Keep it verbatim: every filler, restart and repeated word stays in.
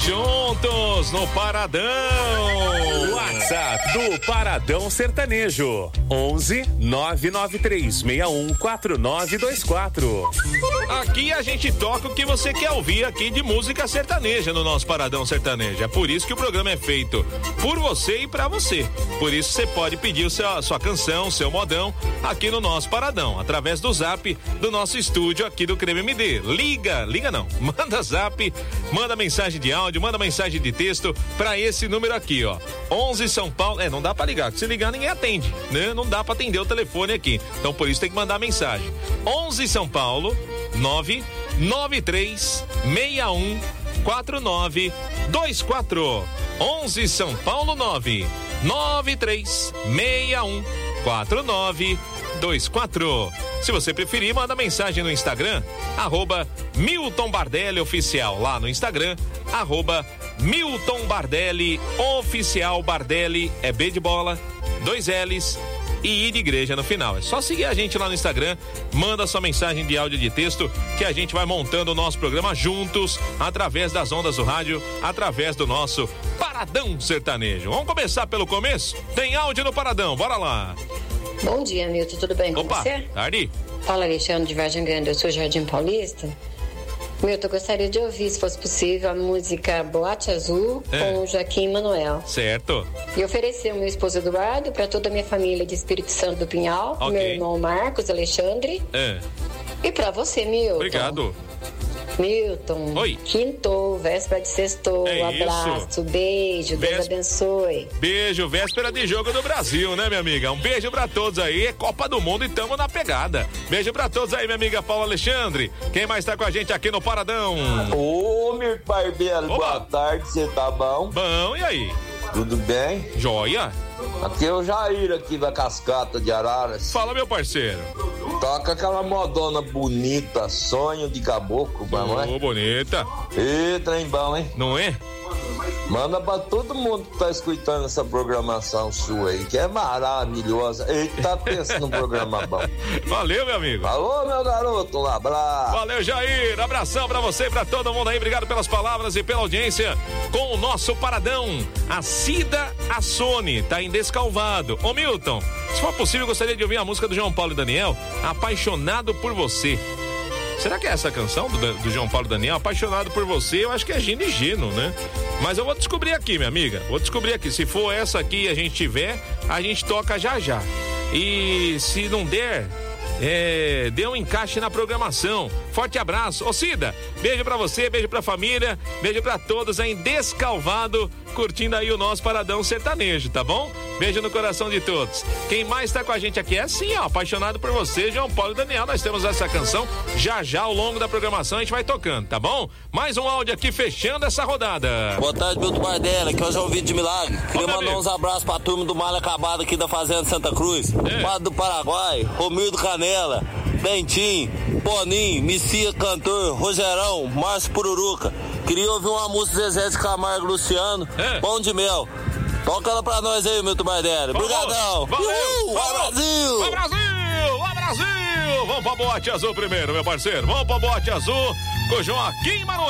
Juntos no Paradão. WhatsApp do Paradão Sertanejo. onze nove nove três seis um quatro nove dois quatro. Aqui a gente toca o que você quer ouvir aqui de música sertaneja no nosso Paradão Sertanejo. É por isso que o programa é feito por você e pra você. Por isso você pode pedir o seu, a sua canção, seu modão aqui no nosso Paradão, através do zap do nosso estúdio aqui do Creme M D. Liga, liga não, manda zap, manda mensagem de áudio, manda mensagem de texto pra esse número aqui, ó. onze São Paulo, é, não dá pra ligar, se ligar ninguém atende, né? Não dá pra atender o telefone aqui. Então por isso tem que mandar mensagem. onze São Paulo, nove nove três seis um quatro nove dois quatro. onze São Paulo, nove nove três seis um quatro nove dois quatro. Se você preferir, manda mensagem no Instagram, arroba Milton Bardelli Oficial. Lá no Instagram, arroba Milton Bardelli Oficial. Bardelli é B de bola, dois L's e I de igreja no final. É só seguir a gente lá no Instagram, manda sua mensagem de áudio e de texto que a gente vai montando o nosso programa juntos, através das ondas do rádio, através do nosso Paradão Sertanejo. Vamos começar pelo começo? Tem áudio no Paradão, bora lá. Bom dia, Milton, tudo bem com Opa, você? tarde. Fala, Alexandre de Vargem Grande, eu sou Jardim Paulista. Milton, eu gostaria de ouvir, se fosse possível, a música Boate Azul é. com o Joaquim Manuel. Certo. E oferecer ao meu esposo Eduardo, para toda a minha família de Espírito Santo do Pinhal, okay. Meu irmão Marcos Alexandre. É. E para você, Milton. Obrigado. Milton, oi. Quintou, véspera de sextou, é abraço, isso. beijo, Vés... Deus abençoe. Beijo, véspera de jogo do Brasil, né, minha amiga? Um beijo pra todos aí, é Copa do Mundo e tamo na pegada. Beijo pra todos aí, minha amiga Paula Alexandre. Quem mais tá com a gente aqui no Paradão? Ô, meu barbeiro, boa tarde, você tá bom? Bom, e aí? Tudo bem? Joia? Aqui é o Jair, aqui da Cascata de Araras. Fala, meu parceiro. Toca aquela modona bonita, Sonho de Caboclo, mamãe. Ô, bonita. Ê, trem bom, hein? Não é? Manda pra todo mundo que tá escutando essa programação sua aí, que é maravilhosa. Eita, pensa num programa bom. Valeu, meu amigo. Falou, meu garoto, um abraço. Valeu, Jair. Abração pra você e pra todo mundo aí. Obrigado pelas palavras e pela audiência com o nosso Paradão. A Cida Assone tá em Descalvado. Ô, Milton, se for possível, eu gostaria de ouvir a música do João Paulo e Daniel, Apaixonado por Você. Será que é essa canção do, do João Paulo e Daniel? Apaixonado por Você, eu acho que é Gino e Gino, né? Mas eu vou descobrir aqui, minha amiga. Vou descobrir aqui. Se for essa aqui e a gente tiver, a gente toca já já. E se não der, é, dê um encaixe na programação. Forte abraço. Ô, Cida, beijo pra você, beijo pra família, beijo pra todos aí em Descalvado, curtindo aí o nosso Paradão Sertanejo, tá bom? Beijo no coração de todos. Quem mais tá com a gente aqui é assim, ó, Apaixonado por Você, João Paulo e Daniel. Nós temos essa canção já já ao longo da programação, a gente vai tocando, tá bom? Mais um áudio aqui fechando essa rodada. Boa tarde, Milton Bardelli, que hoje é um vídeo de milagre. Queria mandar amigo. uns abraços pra turma do Malha Acabado aqui da Fazenda Santa Cruz, é. Padre do Paraguai, Romildo Canela, Bentinho, Boninho, Missia Cantor, Rogerão, Márcio Pururuca. Queria ouvir uma música de Zezé de Camargo e Luciano, é. Pão de Mel. Toca ela pra nós aí, Milton Bardelli. Obrigadão. Valeu. Vai, Brasil. Vai, Brasil. Vai, Brasil. Vamos pra Boate Azul primeiro, meu parceiro. Vamos pra Boate Azul com Joaquim Manuel.